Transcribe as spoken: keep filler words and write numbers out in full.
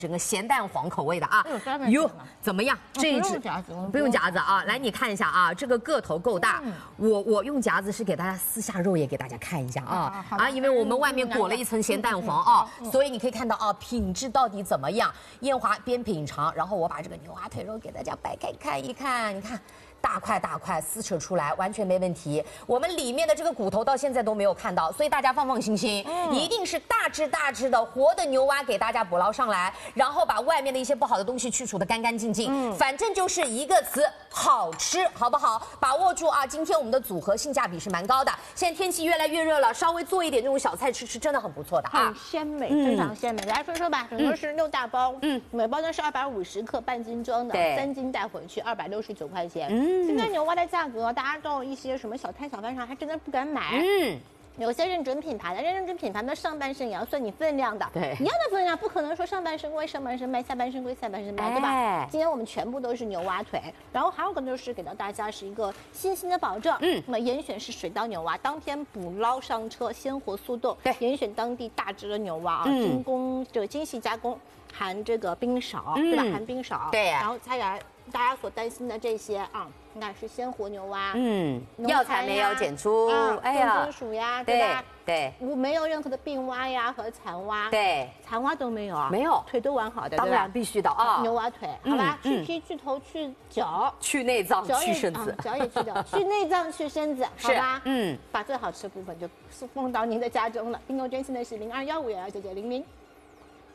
整个咸蛋黄口味的啊，哟，怎么样？这一只不用夹子啊，来你看一下啊，这个个头够大。我我用夹子是给大家撕下肉也给大家看一下啊啊，因为我们外面裹了一层咸蛋黄啊，所以你可以看到啊，品质到底怎么样？燕华边品尝，然后我把这个牛蛙腿肉给大家掰开看一看，你看。大块大块撕扯出来完全没问题，我们里面的这个骨头到现在都没有看到，所以大家放放心心，嗯、一定是大只大只的活的牛蛙给大家捕捞上来，然后把外面的一些不好的东西去除的干干净净，嗯、反正就是一个词，好吃，好不好？把握住啊！今天我们的组合性价比是蛮高的，现在天气越来越热了，稍微做一点这种小菜吃吃，真的很不错的啊， 很鲜美，非常鲜美。来说说吧，整个是六大包，嗯，每包呢是二百五十克，半斤装的，三斤带回去二百六十九块钱，嗯。现在牛蛙的价格，大家到一些什么小摊小贩上还真的不敢买。嗯，有些认准品牌的，认准品牌的上半身也要算你分量的。对，一样的分量，不可能说上半身归上半身卖，下半身归下半身卖，哎、对吧？今天我们全部都是牛蛙腿，然后还有个就是给到大家是一个信心的保证。嗯，那么严选是水稻牛蛙，当天捕捞上车，鲜活速冻。对，严选当地大只的牛蛙啊，嗯、精工这个精细加工，含这个冰少，嗯、对吧？含冰少。对、啊，然后再来大家所担心的这些啊。那是鲜活牛蛙，嗯， 药材没有检出， 哎呀，金属呀，对吧？ 对， 无没有任何的病蛙呀和残蛙， 对， 残蛙都没有啊， 没有， 腿都完好的， 当然必须的啊， 牛蛙腿，好吧，去皮去头去脚， 去内脏去身子， 脚也去掉，去内脏去身子，好吧，嗯，把最好吃的部分就送到您的家中了。订购专线的是零二幺五幺幺九九零零。